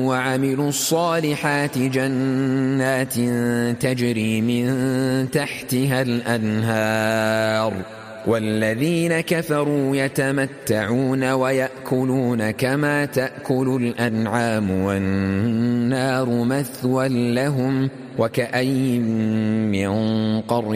وعملوا الصالحات جنات تجري من تحتها الأنهار، والذين كفروا يتمتعون ويأكلون كما تأكل الأنعام والنار مثوى لهم. وكأين من قرية